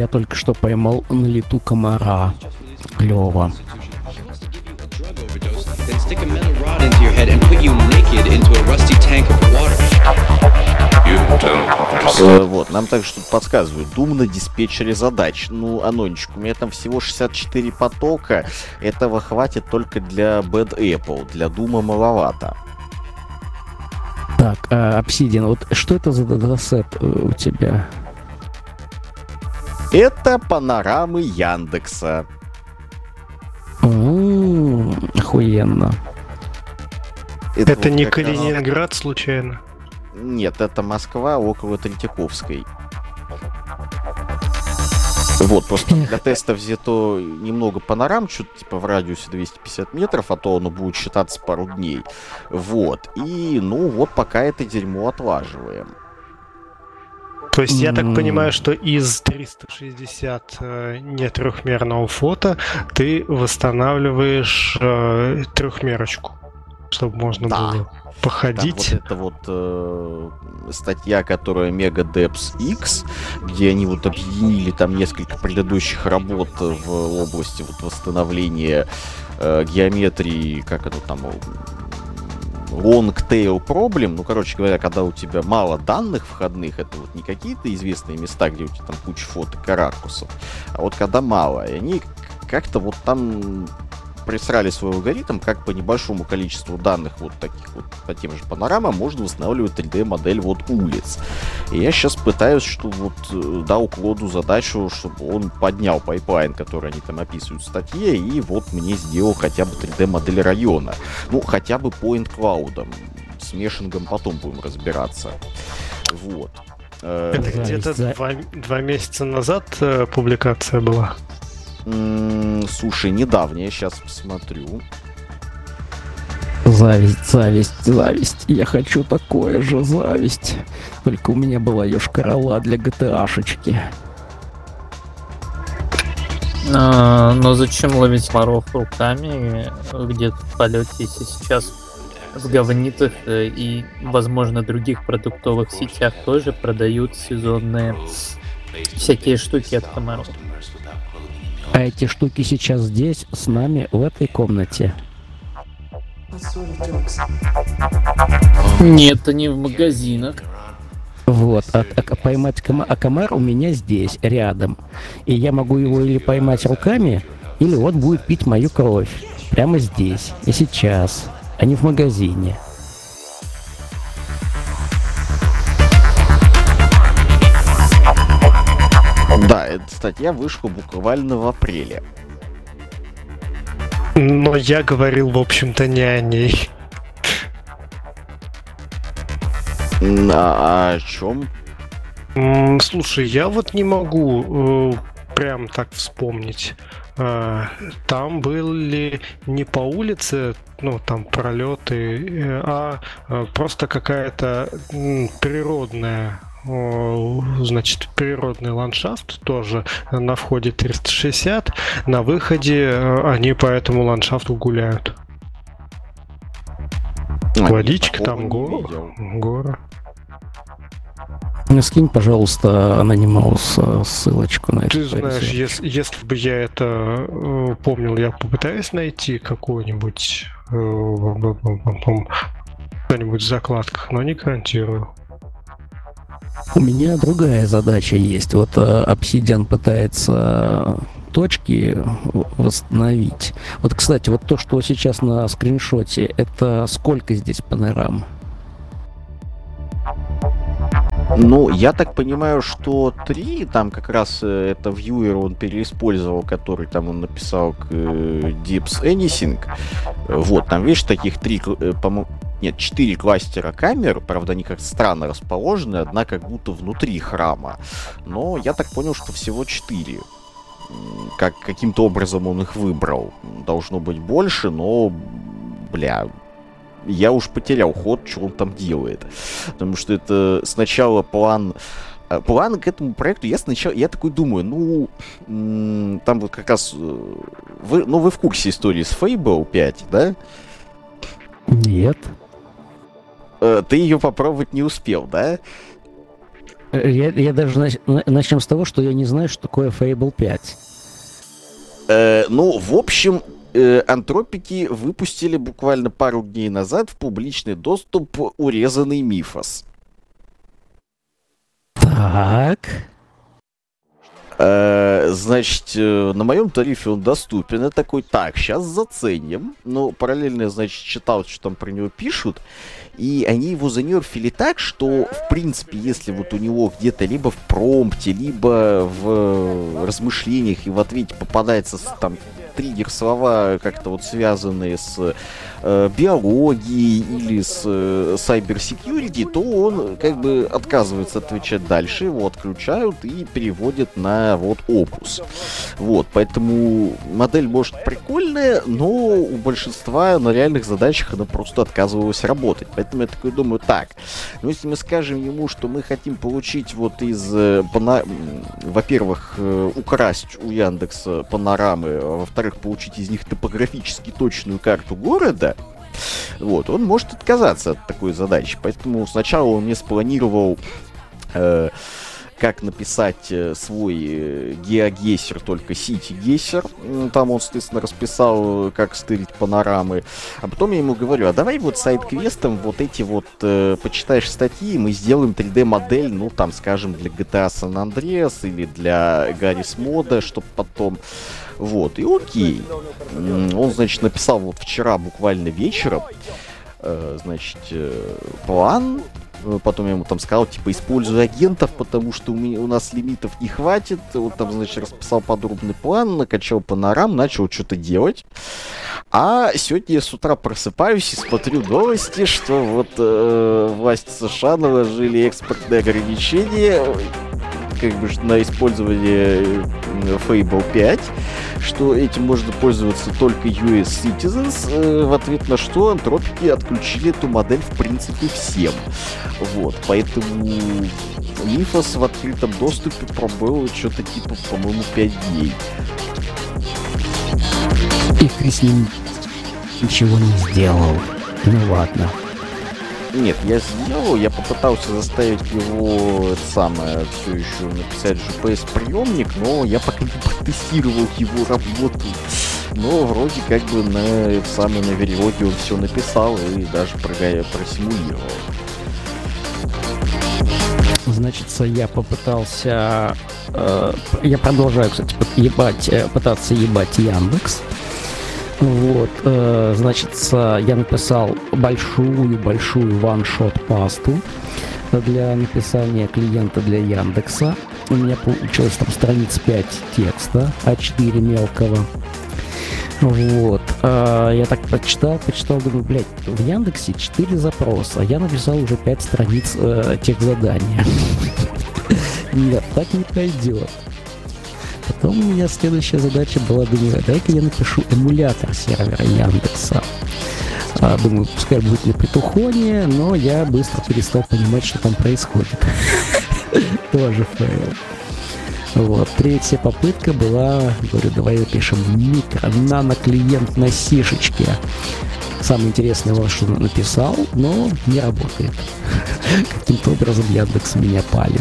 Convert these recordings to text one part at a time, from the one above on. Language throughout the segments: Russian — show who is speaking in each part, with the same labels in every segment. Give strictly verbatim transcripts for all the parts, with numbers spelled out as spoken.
Speaker 1: я только что поймал на лету комара. Клево.
Speaker 2: Вот, нам также тут подсказывают. Doom на диспетчере задач. Ну, Анончик, у меня там всего шестьдесят четыре потока. Этого хватит только для Bad Apple. Для Doom маловато.
Speaker 1: Так, а, Obsidian, вот что это за датасет у тебя?
Speaker 2: Это панорамы Яндекса.
Speaker 1: М-м, охуенно.
Speaker 3: Это, это
Speaker 2: вот
Speaker 3: не
Speaker 2: как раз...
Speaker 3: Калининград случайно?
Speaker 2: Нет, это Москва около Третьяковской. Вот, просто для теста взято немного панорам, что-то типа в радиусе двести пятьдесят метров, а то оно будет считаться пару дней. Вот, и ну вот пока это дерьмо отлаживаем.
Speaker 3: То есть я так понимаю, что из триста шестьдесят э, нетрехмерного фото ты восстанавливаешь э, трехмерочку, чтобы можно
Speaker 2: да.
Speaker 3: было походить.
Speaker 2: Там вот это вот э, статья, которая Megadepth X, где они вот объединили там несколько предыдущих работ в области вот восстановления э, геометрии, как это там, long tail problem, ну, короче говоря, когда у тебя мало данных входных, это вот не какие-то известные места, где у тебя там куча фоток и ракурсов, а вот когда мало, и они как-то вот там присрали свой алгоритм, как по небольшому количеству данных вот таких вот по тем же панорамам можно восстанавливать три дэ-модель вот улиц. И я сейчас пытаюсь, что вот дал Клоду задачу, чтобы он поднял пайплайн, который они там описывают в статье, и вот мне сделал хотя бы три дэ-модель района. Ну, хотя бы point cloud. С мешингом потом будем разбираться. Вот.
Speaker 3: Это где-то два, два месяца назад э, публикация была?
Speaker 2: М-м, слушай, недавняя, сейчас посмотрю.
Speaker 1: Зависть, зависть, зависть. Я хочу такое же, зависть. Только у меня была Йошкар-Ола для джи ти эй-шечки.
Speaker 4: А, но зачем ловить воров руками где-то в полете, если сейчас в говнитах и, возможно, других продуктовых сетях тоже продают сезонные всякие штуки от комаров.
Speaker 1: А эти штуки сейчас здесь, с нами, в этой комнате?
Speaker 4: Нет, они в магазинах.
Speaker 1: Вот, а, а поймать кома- а комар у меня здесь, рядом. И я могу его или поймать руками, или вот будет пить мою кровь. Прямо здесь и сейчас, а не в магазине.
Speaker 2: Да, эта статья вышла буквально в апреле.
Speaker 3: Но я говорил, в общем-то, не о ней.
Speaker 2: А, а о чем?
Speaker 3: М, Слушай, я вот не могу э, прям так вспомнить. Э, Там были не по улице, ну, там пролеты, э, а э, просто какая-то м, природная, о, значит, природный ландшафт тоже на входе триста шестьдесят, на выходе э, они по этому ландшафту гуляют.
Speaker 2: А,
Speaker 3: Водичка,
Speaker 2: такого
Speaker 3: там
Speaker 2: не
Speaker 3: го-
Speaker 2: видел.
Speaker 3: горы.
Speaker 1: Скинь, пожалуйста, анонимаус ссылочку на это.
Speaker 3: Ты знаешь, если, если бы я это э, помнил, я попытаюсь найти какой-нибудь э, что-нибудь в закладках, но не гарантирую.
Speaker 1: У меня другая задача есть. Вот э, Obsidian пытается точки восстановить. Вот, кстати, вот то, что сейчас на скриншоте, это сколько здесь панорам?
Speaker 2: Ну, я так понимаю, что три, там как раз э, это вьюер он переиспользовал, который там он написал к э, Deeps Anything. Вот, там, видишь, таких три, э, по-моему, нет, четыре кластера камер, правда, они как странно расположены, одна как будто внутри храма. Но я так понял, что всего четыре. Как, каким-то образом он их выбрал. Должно быть больше, но, бля, я уж потерял ход, что он там делает. Потому что это сначала план... План к этому проекту, я сначала, я такой думаю, ну, м- там вот как раз... Вы, ну, вы в курсе истории с Fable пять, да?
Speaker 1: Нет.
Speaker 2: Э, ты ее попробовать не успел, да?
Speaker 1: Я, я даже нач- начнем с того, что я не знаю, что такое Fable пять.
Speaker 2: Э, ну, в общем, э, антропики выпустили буквально пару дней назад в публичный доступ урезанный Мифос.
Speaker 1: Так.
Speaker 2: Э, значит, э, на моем тарифе он доступен. Я такой, так, сейчас заценим. Но параллельно я, значит, читал, что там про него пишут. И они его занерфили так, что, в принципе, если вот у него где-то либо в промпте, либо в размышлениях и в ответе попадается там триггер слова, как-то вот связанные с э, биологией или с э, cyber security, то он как бы отказывается отвечать дальше, его отключают и переводят на вот опус. Вот, поэтому модель может прикольная, но у большинства на реальных задачах она просто отказывалась работать. Поэтому я такой думаю, так, ну если мы скажем ему, что мы хотим получить вот из, э, пана... во-первых, э, украсть у Яндекса панорамы, а во-вторых, получить из них топографически точную карту города, вот, он может отказаться от такой задачи. Поэтому сначала он мне спланировал, э, как написать свой э, геогессер, только сити-гессер. Там он, соответственно, расписал, как стырить панорамы. А потом я ему говорю, а давай вот сайд-квестом вот эти вот, э, почитаешь статьи, и мы сделаем три дэ-модель, ну, там, скажем, для джи ти эй San Andreas или для Garry's Mod, чтобы потом... Вот, и окей. Он, значит, написал вот вчера буквально вечером, э, значит, э, план. Потом я ему там сказал, типа, используй агентов, потому что у, меня, у нас лимитов не хватит. Вот там, значит, расписал подробный план, накачал панорам, начал что-то делать. А сегодня я с утра просыпаюсь и смотрю новости, что вот э, власти США наложили экспортные ограничения как бы на использование Fable пять, что этим можно пользоваться только ю эс Citizens, э, в ответ на что антропики отключили эту модель в принципе всем. Вот, поэтому Мифос в открытом доступе пробыл что-то типа, по-моему, пять дней.
Speaker 1: И ты с ним ничего не сделал. Ну ладно.
Speaker 2: Нет, я сделал, я попытался заставить его, это самое, все еще написать джи пи эс-приемник, но я пока не протестировал его работу. Но вроде как бы на, это самое, на Verilog он все написал и даже просимулировал.
Speaker 1: Значит, я попытался... Э, я продолжаю, кстати, ебать, пытаться ебать Яндекс. Вот, э, значит, я написал большую-большую ваншот пасту для написания клиента для Яндекса. У меня получилось там страниц пять текста, а четыре мелкого. Вот, э, я так прочитал, почитал, думаю, блядь, в Яндексе четыре запроса, а я написал уже пять страниц э, тех задания. Нет, так не пойдет. Потом у меня следующая задача была, думаю, дай-ка я напишу эмулятор сервера Яндекса. А, думаю, пускай будет на Петухоне, но я быстро перестал понимать, что там происходит. Тоже фейл. Вот, третья попытка была, говорю, давай напишем микро, нано-клиент на сишечке. Самое интересное, вот что написал, но не работает. Каким-то образом Яндекс меня палит.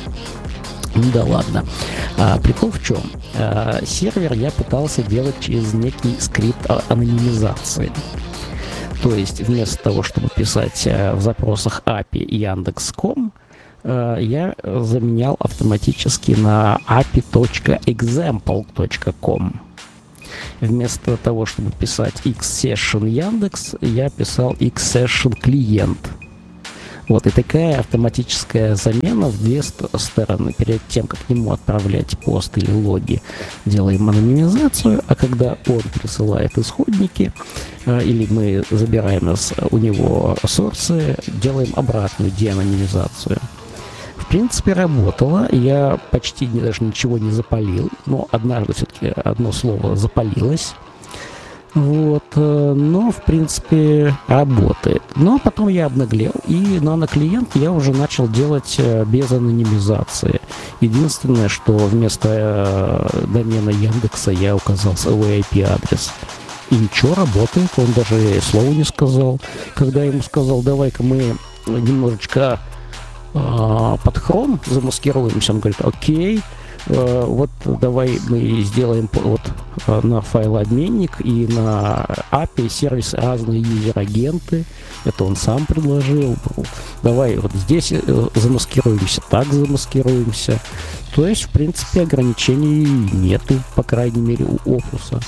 Speaker 1: Ну да ладно. А, прикол в чем? А, сервер я пытался делать через некий скрипт анонимизации. То есть вместо того, чтобы писать а, в запросах эй пи ай Яндекс точка ком, а, я заменял автоматически на эй пи ай точка экзэмпл точка ком. Вместо того, чтобы писать X-Session Яндекс, я писал X-Session клиент. Вот, и такая автоматическая замена в две ст- стороны. Перед тем, как к нему отправлять пост или логи, делаем анонимизацию, а когда он присылает исходники, э, или мы забираем из, у него сорсы, делаем обратную деанонимизацию. В принципе, работало. Я почти даже ничего не запалил, но однажды все-таки одно слово запалилось. Вот, но, в принципе, работает. Но потом я обнаглел, и нано-клиент я уже начал делать без анонимизации. Единственное, что вместо э, домена Яндекса я указал свой ай пи-адрес. И ничего, работает, он даже слова не сказал. Когда я ему сказал, давай-ка мы немножечко э, под Chrome, замаскируемся, он говорит, окей, э, вот давай мы сделаем вот э, на файлообменник и на эй пи ай сервис разные юзер-агенты, это он сам предложил, давай вот здесь э, замаскируемся, так замаскируемся, то есть, в принципе, ограничений нету, по крайней мере, у Opus.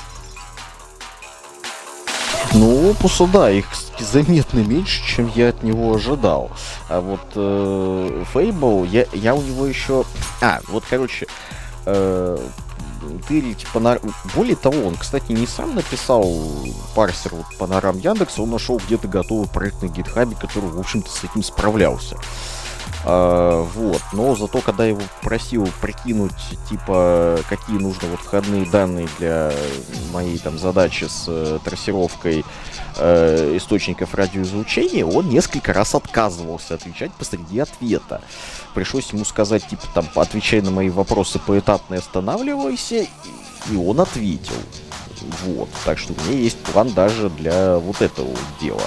Speaker 2: Ну, Opus, да, их заметно меньше, чем я от него ожидал. А вот э, Fable, я, я у него еще... А, вот, короче, э, ты типа... На... Более того, он, кстати, не сам написал парсер вот, панорам Яндекса, он нашел где-то готовый проект на GitHub, который, в общем-то, с этим справлялся. Uh, вот, но зато когда я его просил прикинуть, типа, какие нужны вот входные данные для моей там задачи с э, трассировкой э, источников радиоизлучения, он несколько раз отказывался отвечать посреди ответа. Пришлось ему сказать, типа, там, отвечай на мои вопросы поэтапно и останавливайся, и он ответил. Вот, так что у меня есть план даже для вот этого дела.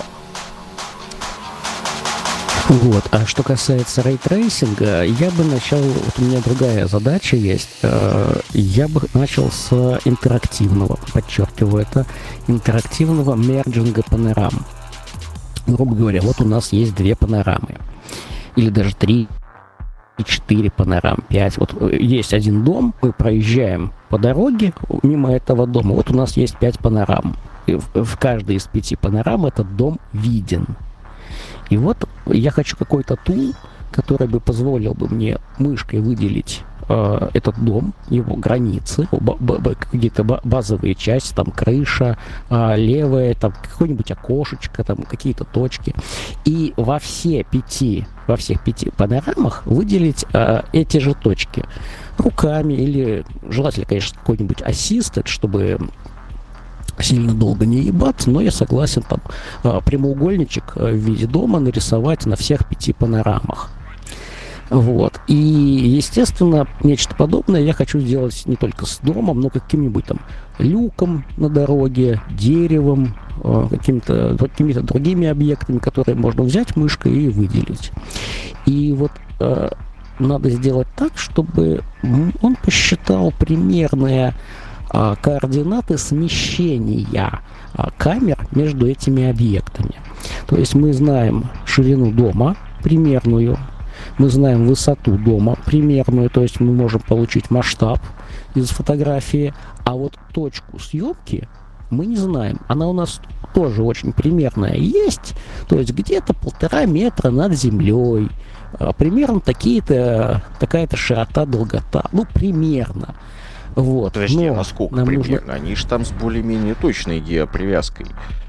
Speaker 1: Вот. А что касается рейтрейсинга, я бы начал, вот у меня другая задача есть, э, я бы начал с интерактивного, подчеркиваю это, интерактивного мерджинга панорам. Грубо говоря, вот у нас есть две панорамы, или даже три, и четыре панорам, пять. Вот есть один дом, мы проезжаем по дороге мимо этого дома, вот у нас есть пять панорам. И в, в каждой из пяти панорам этот дом виден. И вот я хочу какой-то тул, который бы позволил бы мне мышкой выделить э, этот дом, его границы, б- б- какие-то базовые части, там крыша, э, левая, там какое-нибудь окошечко, там какие-то точки. И во все пяти, во всех пяти панорамах выделить э, эти же точки руками или желательно, конечно, какой-нибудь ассистент, чтобы сильно долго не ебаться, но я согласен там прямоугольничек в виде дома нарисовать на всех пяти панорамах. Вот. И, естественно, нечто подобное я хочу сделать не только с домом, но каким-нибудь там люком на дороге, деревом, какими-то, какими-то другими объектами, которые можно взять мышкой и выделить. И вот э, надо сделать так, чтобы он посчитал примерное координаты смещения камер между этими объектами. То есть мы знаем ширину дома примерную, мы знаем высоту дома примерную, то есть мы можем получить масштаб из фотографии, а вот точку съемки мы не знаем. Она у нас тоже очень примерная есть, то есть где-то полтора метра над землей, примерно такие-то, такая-то широта, долгота, ну примерно. Вот.
Speaker 2: Подожди,
Speaker 1: но
Speaker 2: насколько
Speaker 1: нам
Speaker 2: примерно?
Speaker 1: нужно...
Speaker 2: Они же там с более-менее точной геопривязкой.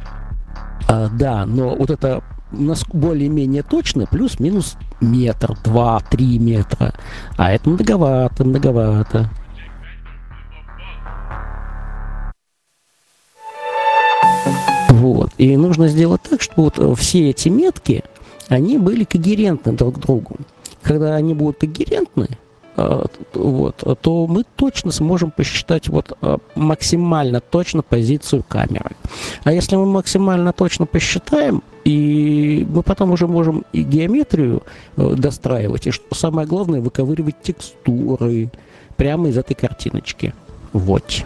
Speaker 1: А, да, но вот это более-менее точно, плюс-минус метр, два, три метра. А это многовато, многовато. Вот. И нужно сделать так, чтобы вот все эти метки, они были когерентны друг к другу. Когда они будут когерентны, вот, то мы точно сможем посчитать вот максимально точно позицию камеры. А если мы максимально точно посчитаем, и мы потом уже можем и геометрию достраивать, и что самое главное, выковыривать текстуры прямо из этой картиночки. Вот.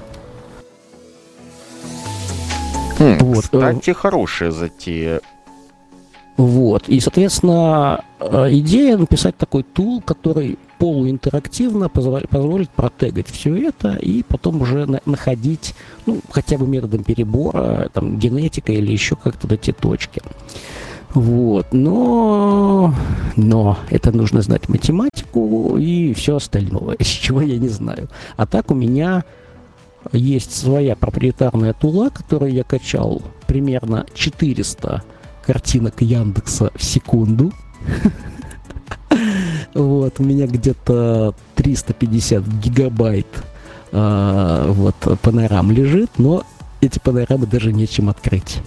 Speaker 2: Хм, вот. Кстати, хорошая затея.
Speaker 1: Вот. И, соответственно, идея написать такой тул, который полуинтерактивно позволит, позволит протегать все это и потом уже на, находить, ну, хотя бы методом перебора, там, генетика или еще как-то эти точки. Вот. Но, но это нужно знать математику и все остальное, из чего я не знаю. А так у меня есть своя проприетарная тула, которую я качал примерно четыреста картинок Яндекса в секунду. Вот, у меня где-то триста пятьдесят гигабайт а, вот, панорам лежит, но эти панорамы даже нечем открыть.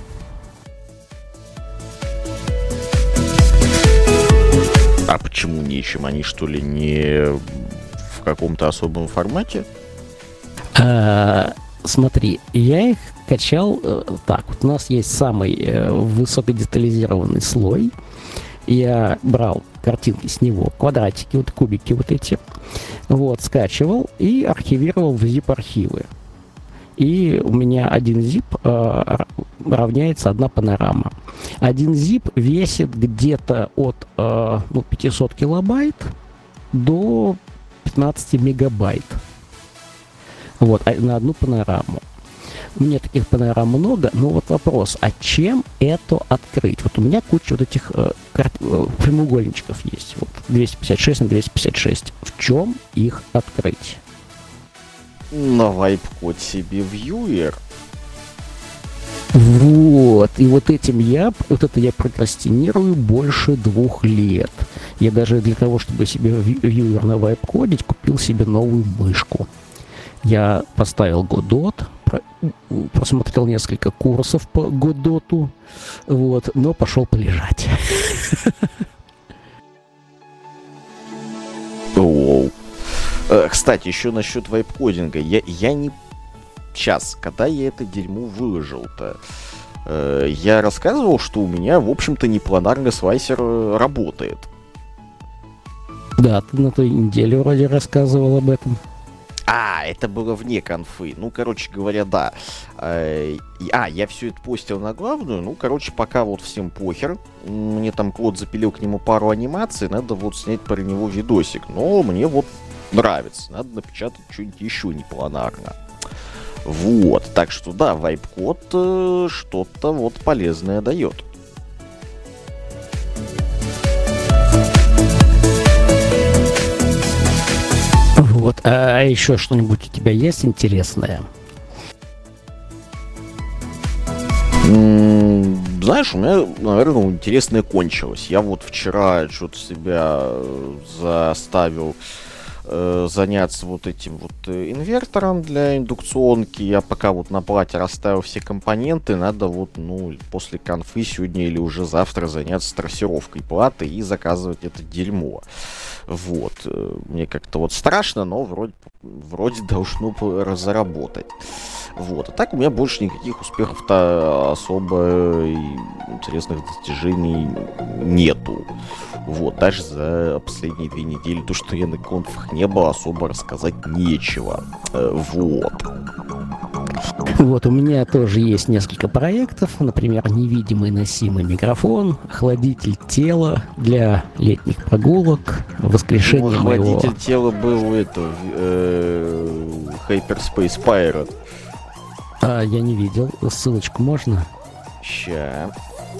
Speaker 2: А почему нечем? Они что ли не в каком-то особом формате?
Speaker 1: А, смотри, я их качал э, так. Вот у нас есть самый э, высокодетализированный слой. Я брал картинки с него, квадратики, вот кубики вот эти. Вот, скачивал и архивировал в zip-архивы. И у меня один zip э, равняется одна панорама. Один zip весит где-то от э, ну, пятьсот килобайт до пятнадцать мегабайт. Вот, на одну панораму. У меня таких панорам много, но вот вопрос, а чем это открыть? Вот у меня куча вот этих э, карт, э, прямоугольничков есть. Вот двести пятьдесят шесть на двести пятьдесят шесть. В чем их открыть?
Speaker 2: На вайп-код себе вьюер.
Speaker 1: Вот, и вот этим я, вот это я прокрастинирую больше двух лет. Я даже для того, чтобы себе вьюер на вайп-кодить, купил себе новую мышку. Я поставил Godot, про, просмотрел несколько курсов по Godot, вот, но пошел полежать.
Speaker 2: Оу. Кстати, еще насчет вайп-кодинга. Я, я не... Сейчас, когда я это дерьмо выложил-то, э, я рассказывал, что у меня, в общем-то, непланарный слайсер работает.
Speaker 1: Да, ты на той неделе вроде рассказывал об этом.
Speaker 2: А, это было вне конфы. Ну, короче говоря, да. Э, а, я все это постил на главную. Ну, короче, пока вот всем похер. Мне там Клод запилил к нему пару анимаций. Надо вот снять про него видосик. Но мне вот нравится. Надо напечатать что-нибудь еще непланарно. Вот. Так что, да, вайп-код э, что-то вот полезное дает.
Speaker 1: Вот. А еще что-нибудь у тебя есть интересное?
Speaker 2: М-м, знаешь, у меня, наверное, интересное кончилось. Я вот вчера что-то себя заставил э, заняться вот этим вот инвертором для индукционки. Я пока вот на плате расставил все компоненты. Надо вот, ну, после конфы сегодня или уже завтра заняться трассировкой платы и заказывать это дерьмо. Вот. Мне как-то вот страшно, но вроде, вроде должно заработать. Вот. А так у меня больше никаких успехов-то особо интересных достижений нету. Вот. Даже за последние две недели то, что я на конфах не было, особо рассказать нечего. Вот.
Speaker 1: Вот, у меня тоже есть несколько проектов. Например, невидимый носимый микрофон, охладитель тела для летних прогулок, воскрешение
Speaker 2: ну,
Speaker 1: моего...
Speaker 2: Охладитель тела был это... Э, Hyperspace Pirate.
Speaker 1: А, я не видел. Ссылочку можно?
Speaker 2: Ща.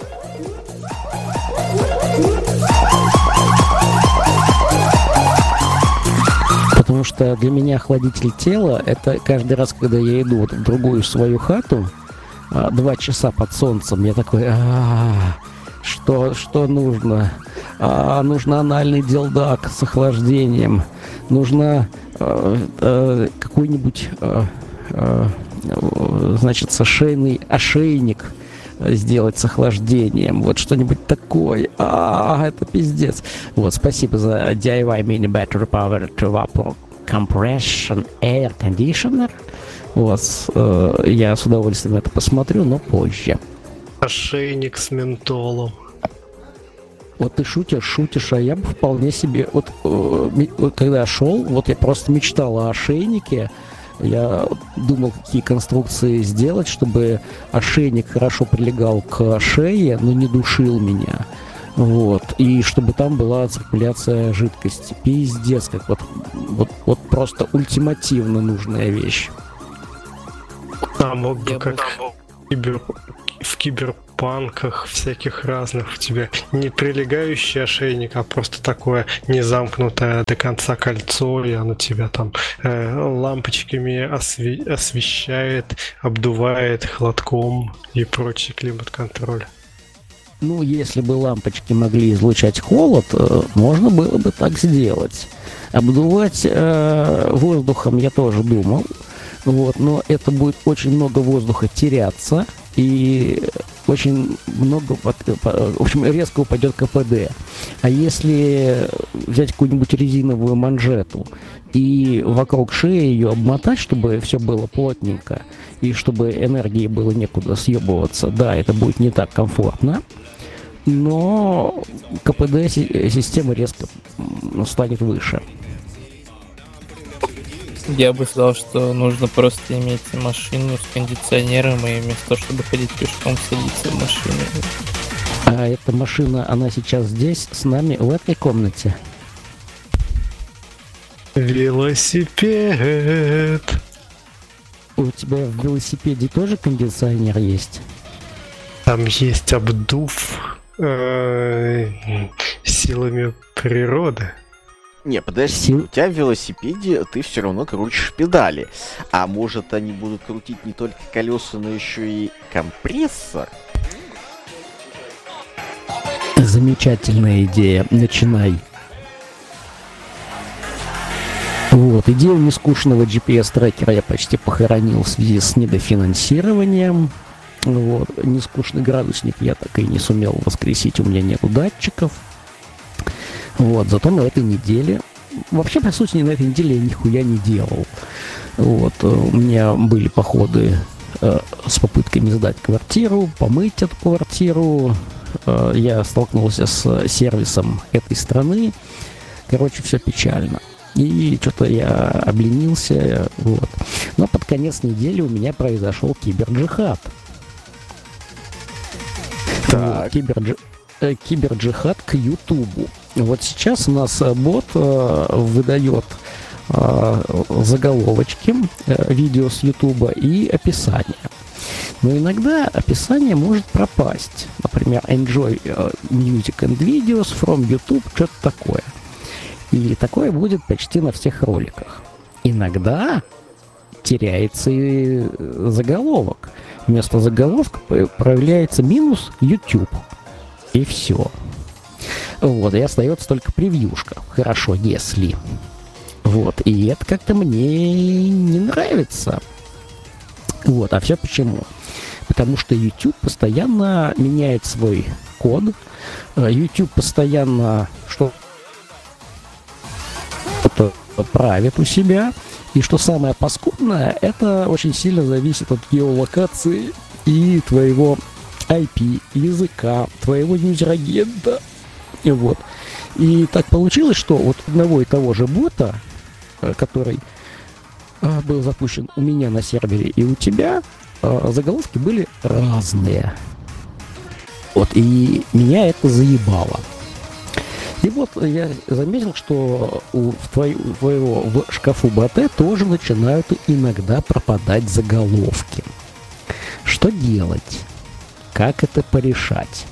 Speaker 1: Потому что для меня охладитель тела — это каждый раз, когда я иду вот в другую свою хату, два часа под солнцем, я такой, а что, что нужно? А, нужно анальный дилдак с охлаждением, нужно а, а, какой-нибудь, а, а, значит, шейный ошейник сделать с охлаждением, вот что-нибудь такое. А, это пиздец. Вот, спасибо за ди ай вай Mini Battery Powered Vapor Compression Air Conditioner. Вот, э, я с удовольствием это посмотрю, но позже.
Speaker 3: Ошейник с ментолом.
Speaker 1: Вот ты шутишь, шутишь, а я бы вполне себе... Вот, э, ми- когда я шел, вот я просто мечтал о ошейнике. Я думал, какие конструкции сделать, чтобы ошейник хорошо прилегал к шее, но не душил меня. Вот. И чтобы там была циркуляция жидкости. Пиздец, как вот, вот, вот просто ультимативно нужная вещь.
Speaker 3: А мог бы как кибер... в киберпанках всяких разных у тебя не прилегающий ошейник, а просто такое незамкнутое до конца кольцо, и оно тебя там э, лампочками осве... освещает, обдувает холодком и прочий климат-контроль.
Speaker 1: Ну, если бы лампочки могли излучать холод, э, можно было бы так сделать. Обдувать э, воздухом я тоже думал, вот, но это будет очень много воздуха теряться, и очень много, в общем, резко упадет ка пэ дэ. А если взять какую-нибудь резиновую манжету и вокруг шеи ее обмотать, чтобы все было плотненько, и чтобы энергии было некуда съебываться, да, это будет не так комфортно, но КПД системы резко станет выше.
Speaker 4: Я бы сказал, что нужно просто иметь машину с кондиционером и вместо того, чтобы ходить пешком, садиться в машину.
Speaker 1: А эта машина, она сейчас здесь, с нами, в этой комнате.
Speaker 3: Велосипед.
Speaker 1: У тебя в велосипеде тоже кондиционер есть?
Speaker 3: Там есть обдув э, силами природы.
Speaker 2: Не, подожди,
Speaker 1: Сил-
Speaker 2: у тебя в велосипеде ты все равно крутишь педали. А может они будут крутить не только колеса, но еще и компрессор?
Speaker 1: Замечательная идея. Начинай. Вот, идею нескучного джи пи эс-трекера я почти похоронил в связи с недофинансированием. Вот, нескучный градусник я так и не сумел воскресить, у меня нету датчиков. Вот, зато на этой неделе, вообще, по сути, на этой неделе я нихуя не делал. Вот, у меня были походы э, с попытками сдать квартиру, помыть эту квартиру. Э, я столкнулся с сервисом этой страны. Короче, все печально. И что-то я обленился, вот. Но под конец недели у меня произошел киберджихад.
Speaker 2: Так.
Speaker 1: Вот, киберджи... э, киберджихад к Ютубу. Вот сейчас у нас э, бот э, выдает э, заголовочки э, видео с Ютуба и описание. Но иногда описание может пропасть. Например, enjoy э, music and videos from YouTube, что-то такое. И такое будет почти на всех роликах. Иногда теряется и заголовок. Вместо заголовка проявляется минус YouTube. И все. Вот, и остается только превьюшка. Хорошо, если. Вот, и это как-то мне не нравится. Вот, а все почему? Потому что YouTube постоянно меняет свой код. YouTube постоянно что что-то правит у себя. И что самое паскудное, это очень сильно зависит от геолокации и твоего ай пи, языка, твоего юзер-агента. И вот. И так получилось, что вот одного и того же бота, который а, был запущен у меня на сервере и у тебя, а, заголовки были разные. Вот. И меня это заебало. И вот я заметил, что у твоего в шкафу БТ тоже начинают иногда пропадать заголовки. Что делать? Как это порешать?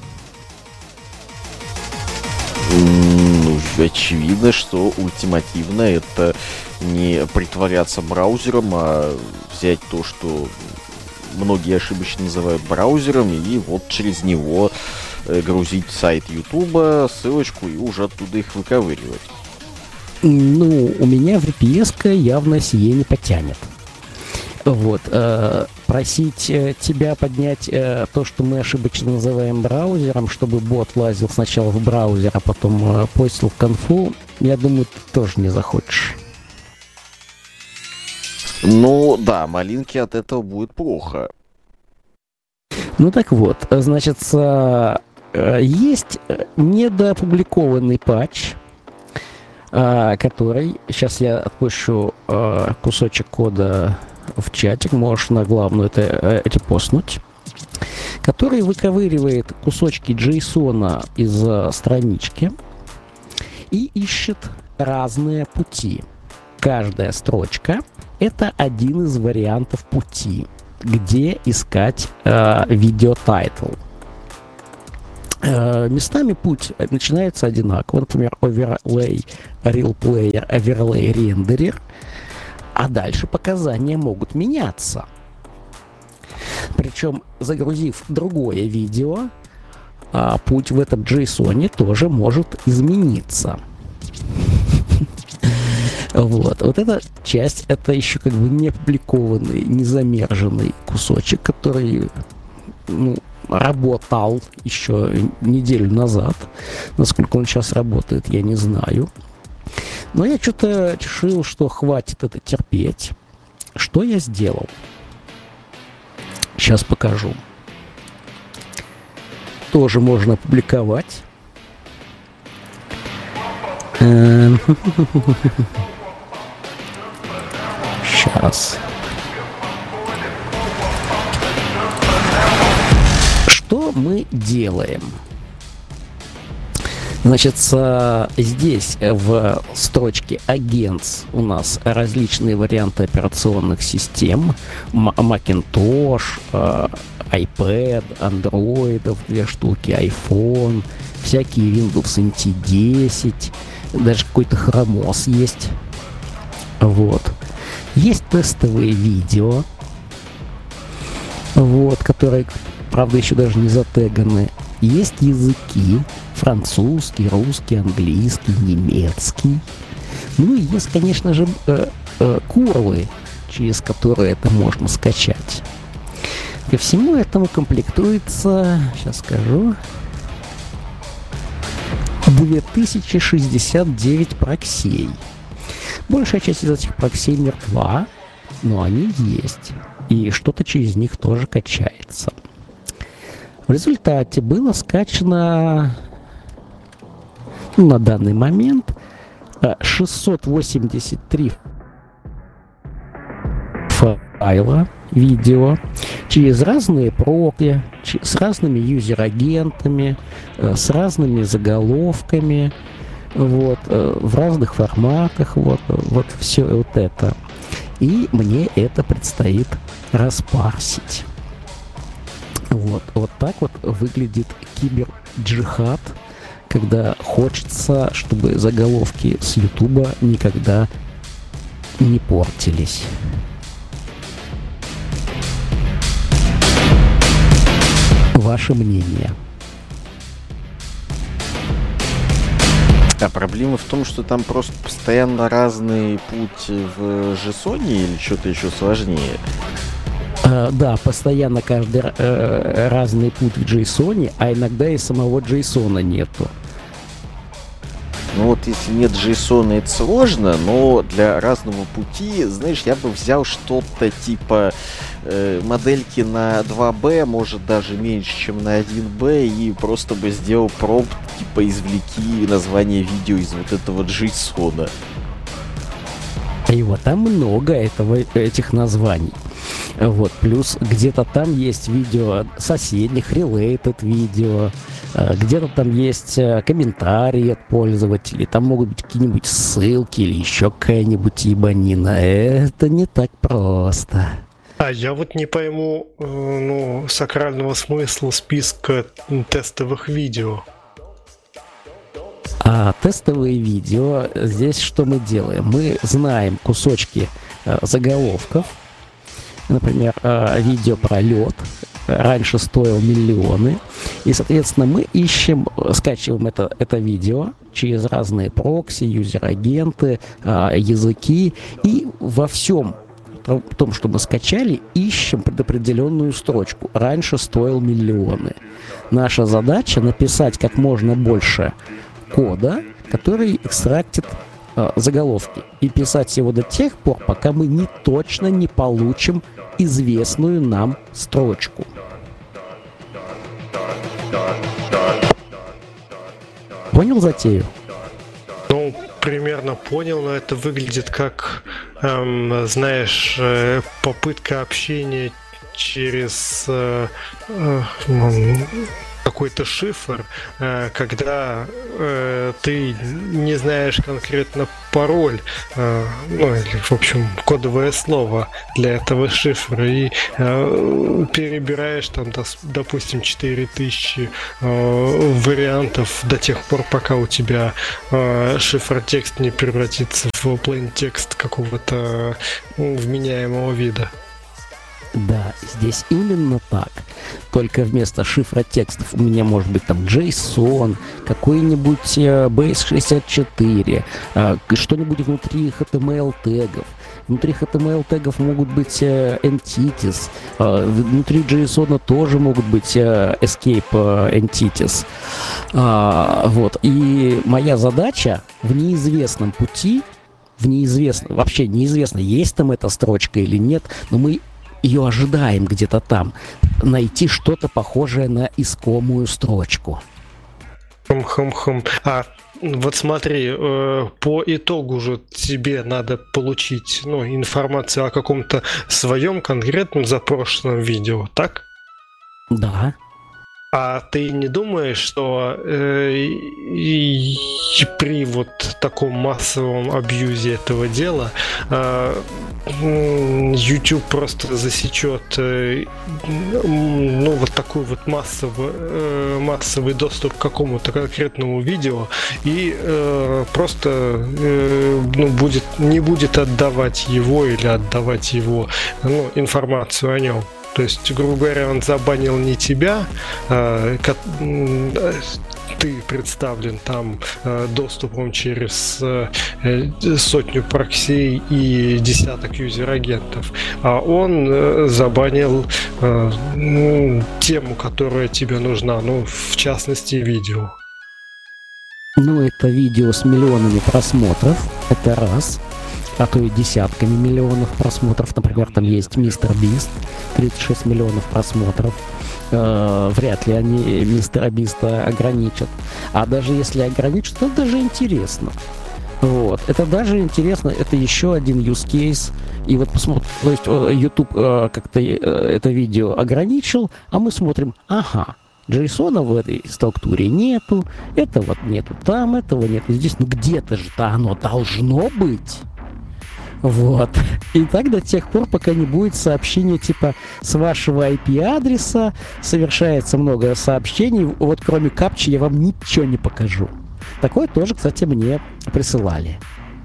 Speaker 2: Ну, очевидно, что ультимативно это не притворяться браузером, а взять то, что многие ошибочно называют браузером, и вот через него грузить сайт Ютуба, ссылочку, и уже оттуда их выковыривать.
Speaker 1: Ну, у меня ви пи эс-ка явно сие не потянет. Вот. Э, просить э, тебя поднять э, то, что мы ошибочно называем браузером, чтобы бот лазил сначала в браузер, а потом э, постил конфу, я думаю, ты тоже не захочешь.
Speaker 2: Ну, да, малинке от этого будет плохо.
Speaker 1: Ну так вот, значит, есть недоопубликованный патч, который, сейчас я отпущу кусочек кода в чатик, можешь на главную это репостнуть, который выковыривает кусочки джейсона из странички и ищет разные пути. Каждая строчка — это один из вариантов пути, где искать э, видеотайтл. Э, местами путь начинается одинаково. Например, overlay, real player, overlay, renderer. А дальше показания могут меняться. Причем, загрузив другое видео, э, путь в этом JSON тоже может измениться. Вот. Вот эта часть, это еще как бы не опубликованный, не замерженный кусочек, который ну, работал еще неделю назад. Насколько он сейчас работает, я не знаю. Но я что-то решил, что хватит это терпеть. Что я сделал? Сейчас покажу. тоже можно опубликовать. Сейчас. Что мы делаем? Значит, здесь в строчке Agents у нас различные варианты операционных систем. Macintosh, iPad, Android, две штуки, iPhone, всякие Windows эн ти десять, даже какой-то Chromos есть. Вот. Есть тестовые видео, вот, которые, правда, еще даже не затеганы. Есть языки: французский, русский, английский, немецкий. Ну и есть, конечно же, э, э, курлы, через которые это можно скачать. Ко всему этому комплектуется, сейчас скажу, две тысячи шестьдесят девять проксей. Большая часть из этих проксей мертва, но они есть. И что-то через них тоже качается. В результате было скачано, ну, на данный момент шестьсот восемьдесят три файла видео через разные проки, с разными юзер-агентами, с разными заголовками, вот, в разных форматах, вот, вот все вот это. И мне это предстоит распарсить. Вот, вот так вот выглядит киберджихад, когда хочется, чтобы заголовки с Ютуба никогда не портились. Ваше мнение?
Speaker 2: А проблема в том, что там просто постоянно разный путь в JSON или что-то еще сложнее?
Speaker 1: Uh, да, постоянно каждый uh, разный путь в JSON, а иногда и самого JSON нету.
Speaker 2: Ну вот если нет JSON, это сложно, но для разного пути, знаешь, я бы взял что-то типа э, модельки на два бэ, может даже меньше, чем на один бэ, и просто бы сделал промпт, типа извлеки название видео из вот этого JSON.
Speaker 1: И вот там много этого, этих названий. Вот, плюс где-то там есть видео соседних, related видео, где-то там есть комментарии от пользователей, там могут быть какие-нибудь ссылки или еще какая-нибудь ебанина. Это не так просто.
Speaker 3: А я вот не пойму, ну, сакрального смысла списка тестовых видео.
Speaker 1: А тестовые видео, здесь что мы делаем? Мы знаем кусочки э, заголовков. Например, э, видео про лед раньше стоил миллионы. И, соответственно, мы ищем, скачиваем это, это видео через разные прокси, юзер-агенты, э, языки. И во всем том, что мы скачали, ищем предопределенную строчку. Раньше стоил миллионы. Наша задача написать как можно больше кода, который экстрактит э, заголовки, и писать его до тех пор, пока мы не точно не получим известную нам строчку. Понял затею?
Speaker 3: Ну, примерно понял, но это выглядит как, эм, знаешь, э, попытка общения через э, э, какой-то шифр, э, когда э, ты не знаешь конкретно пароль, э, ну или, в общем, кодовое слово для этого шифра, и э, перебираешь там, допустим, четыре тысячи э, вариантов до тех пор, пока у тебя э, шифротекст не превратится в plain текст какого-то э, вменяемого вида.
Speaker 1: Да, здесь именно так. Только вместо шифротекстов у меня может быть там JSON, какой-нибудь э, би эс шестьдесят четыре, э, что-нибудь внутри эйч ти эм эл тегов. Внутри эйч ти эм эл тегов могут быть э, entities, э, внутри JSON тоже могут быть э, escape э, entities. А, вот. И моя задача в неизвестном пути, в неизвестном, вообще неизвестно, есть там эта строчка или нет, но мы ее ожидаем где-то там, найти что-то похожее на искомую строчку.
Speaker 3: Хм-хм-хм. А вот смотри, э, по итогу же тебе надо получить, ну, информацию о каком-то своем конкретном запрошенном видео, так?
Speaker 1: Да.
Speaker 3: А ты не думаешь, что э, и, и при вот таком массовом абьюзе этого дела э, YouTube просто засечет э, ну, вот такой вот массовый, э, массовый доступ к какому-то конкретному видео и э, просто э, ну, будет, не будет отдавать его или отдавать его, ну, информацию о нем. То есть, грубо говоря, он забанил не тебя, а, ты представлен там доступом через сотню проксей и десяток юзер-агентов, а он забанил ну, тему, которая тебе нужна, ну, в частности, видео.
Speaker 1: Ну, это видео с миллионами просмотров, это раз. А то и десятками миллионов просмотров. Например, там есть Мистер Бист, тридцать шесть миллионов просмотров. Э, вряд ли они Мистера Биста ограничат. А даже если ограничат, то даже интересно. Вот. Это даже интересно, это еще один use case. И вот посмотрим, то есть YouTube э, как-то э, это видео ограничил, а мы смотрим, ага, JSON в этой структуре нету, это вот нету там, этого нету здесь. Ну где-то же-то оно должно быть. Вот. И так до тех пор, пока не будет сообщения типа с вашего ай пи-адреса совершается много сообщений, вот кроме капчи я вам ничего не покажу. Такое тоже, кстати, мне присылали.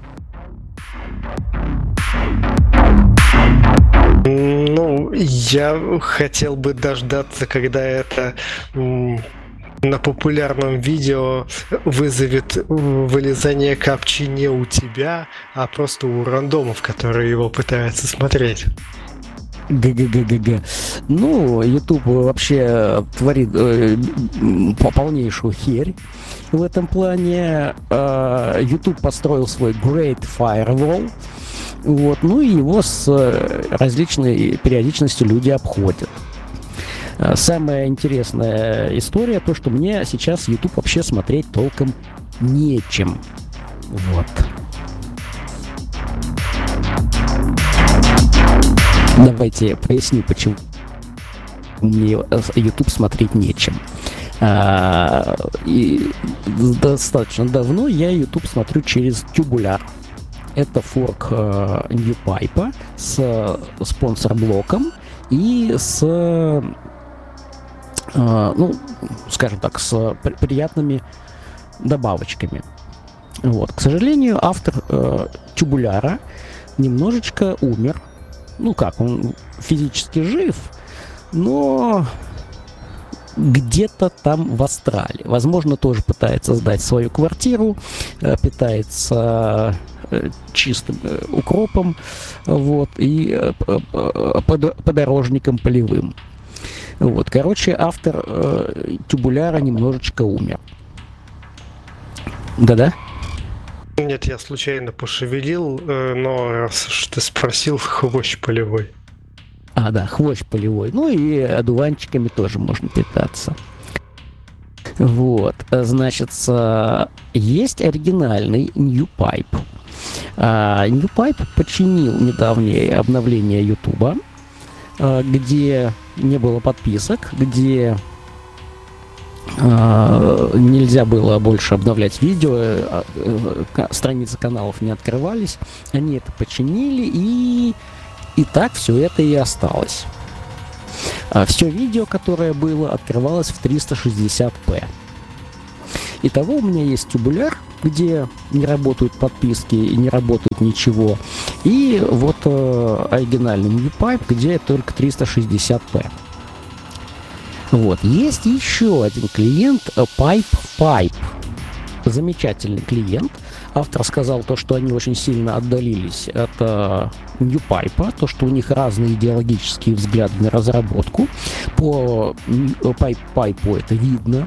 Speaker 3: Ну, я хотел бы дождаться, когда это на популярном видео вызовет вылезание капчи не у тебя, а просто у рандомов, которые его пытаются смотреть.
Speaker 1: Г-г-г-г-г. Ну, YouTube вообще творит э, полнейшую херь в этом плане. Э, YouTube построил свой Great Firewall. Вот, ну и его с различной периодичностью люди обходят. Самая интересная история, то, что мне сейчас YouTube вообще смотреть толком нечем. Вот. Давайте я поясню, почему мне YouTube смотреть нечем. А, и достаточно давно я YouTube смотрю через Tubular. Это форк э, NewPipe с спонсор-блоком и с, э, ну, скажем так, с при- приятными добавочками. Вот. К сожалению, автор э, Tubular немножечко умер. Ну как, он физически жив, но где-то там в Австралии. Возможно, тоже пытается сдать свою квартиру, э, питается чистым э, укропом, вот, и э, под, подорожником полевым. Вот, короче, автор э, Тюбуляра немножечко умер. Да-да?
Speaker 3: Нет, я случайно пошевелил, э, но раз уж ты спросил, хвощ полевой.
Speaker 1: А, да, хвощ полевой. Ну и одуванчиками тоже можно питаться. Вот, значит, есть оригинальный NewPipe. Uh, NewPipe починил недавнее обновление YouTube, uh, где не было подписок, где uh, нельзя было больше обновлять видео, uh, uh, страницы каналов не открывались. Они это починили, и, и так все это и осталось. Uh, все видео, которое было, открывалось в триста шестьдесят пэ. Итого у меня есть Tubular, где не работают подписки и не работает ничего. И вот э, оригинальный NewPipe, где только триста шестьдесят пэ. Вот. Есть еще один клиент, PipePipe. Замечательный клиент. Автор сказал то, что они очень сильно отдалились от э, NewPipe, то, что у них разные идеологические взгляды на разработку. По PipePipe это видно.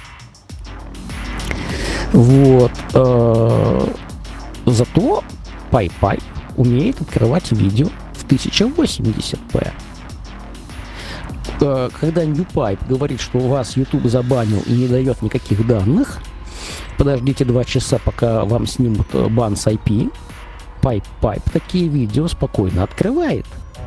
Speaker 1: Вот. Э, зато PipePipe умеет открывать видео в тысяча восемьдесят пэ. когда NewPipe говорит, что у вас YouTube забанил и не дает никаких данных, подождите два часа, пока вам снимут бан с ай пи, PipePipe такие видео спокойно открывает.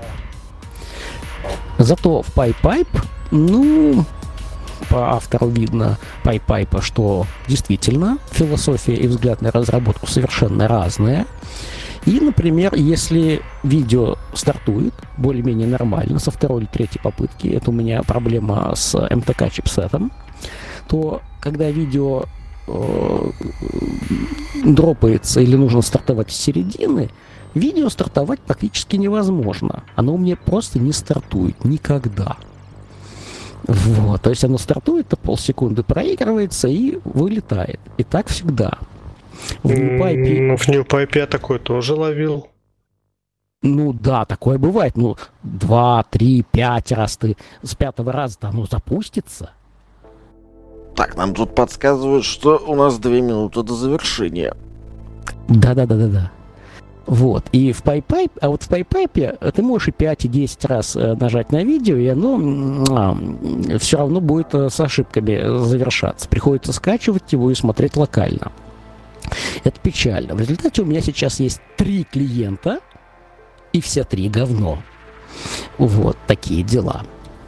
Speaker 1: Зато в PipePipe, ну, по автору видно PipePipe, что действительно философия и взгляд на разработку совершенно разные. И, например, если видео стартует более-менее нормально, со второй или третьей попытки, это у меня проблема с эм тэ ка чипсетом, то когда видео э, дропается или нужно стартовать с середины, видео стартовать практически невозможно. Оно у меня просто не стартует никогда. Вот, то есть оно стартует, на полсекунды проигрывается и вылетает. И так всегда. В NewPipe...
Speaker 3: Ну, в NewPipe я такое тоже ловил.
Speaker 1: Ну да, такое бывает. Ну, два, три, пять раз ты с пятого раза оно запустится.
Speaker 2: Так, нам тут подсказывают, что у нас две минуты до завершения.
Speaker 1: Да-да-да-да-да. Вот, и в PipePipe, а вот в PipePipe ты можешь и пять, и десять раз нажать на видео, и оно а, все равно будет с ошибками завершаться. Приходится скачивать его и смотреть локально. Это печально. В результате у меня сейчас есть три клиента, и все три говно. Вот такие дела.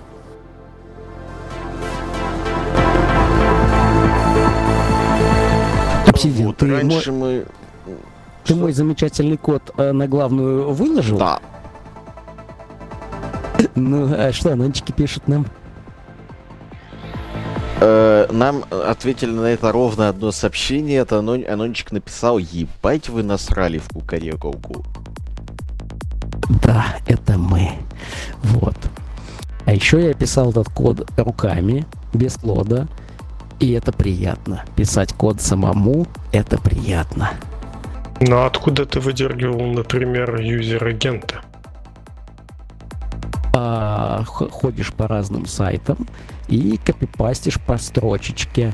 Speaker 1: Обсидиан,
Speaker 2: Вот,
Speaker 1: ты,
Speaker 2: раньше
Speaker 1: мой,
Speaker 2: мы...
Speaker 1: ты
Speaker 2: Что?
Speaker 1: мой замечательный код э, на главную выложил?
Speaker 2: Да.
Speaker 1: Ну, а что, анончики пишут нам?
Speaker 2: Э, нам ответили на это ровно одно сообщение. Это анон... Анончик написал: ебать вы насрали в кукарековку.
Speaker 1: Да, это мы. Вот. А еще я писал этот код руками, без лода. И это приятно. Писать код самому — это приятно.
Speaker 3: Но откуда ты выдергивал, например, юзер-агента?
Speaker 1: А, х- ходишь по разным сайтам и копипастишь по строчечке.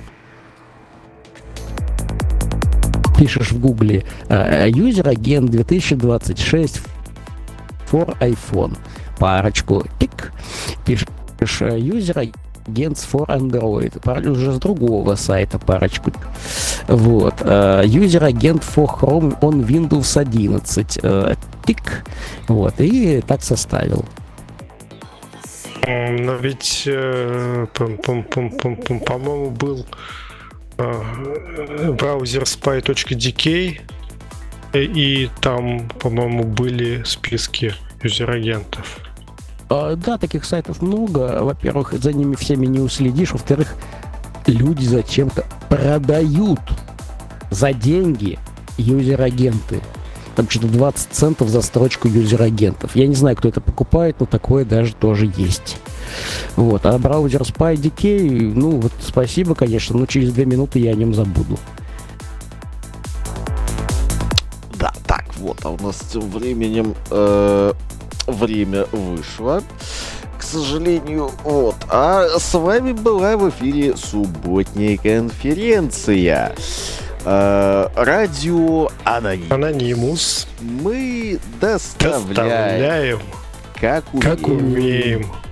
Speaker 1: Пишешь в гугле «Юзер-агент две тысячи двадцать шесть for iPhone». Парочку. Тик. Пишешь «Юзер-агент for Android». Пароль уже с другого сайта парочку. Вот. Юзер-агент for Chrome on Windows одиннадцать. Тик. Вот. И так составил.
Speaker 3: Но ведь, э, пом- пом- пом- пом- пом- по-моему, был э, браузер spy точка ди кей, и там, по-моему, были списки юзер-агентов.
Speaker 1: А, да, таких сайтов много. Во-первых, за ними всеми не уследишь. Во-вторых, люди зачем-то продают за деньги юзер-агенты. Там что-то двадцать центов за строчку юзер-агентов. Я не знаю, кто это покупает, но такое даже тоже есть. Вот. А браузер spy точка ди кей, ну вот спасибо, конечно, но через две минуты я о нем забуду.
Speaker 2: Да, так, вот, а у нас тем временем э, время вышло, к сожалению, вот. А с вами была в эфире субботняя конференция. Э, радио Аноним.
Speaker 3: Анонимус.
Speaker 2: Мы доставляем,
Speaker 3: Доставляем,
Speaker 2: как умеем.
Speaker 3: как умеем.